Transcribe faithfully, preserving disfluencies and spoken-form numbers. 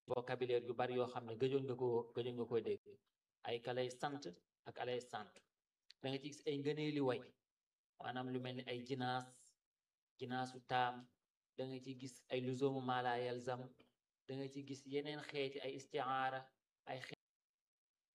vocabulaire yu bari yoo xam ne gëjoon nga koo gëjoon nga koo dégg ay kalay sant ak alay sant da nga ci gis ay ngëneeli way maanaam lu mel ni ay jinaas jinaasu taam da nga ci gis ay luzoomu maala yalzam da nga ci gis yeneen xeeti ay istiaara ay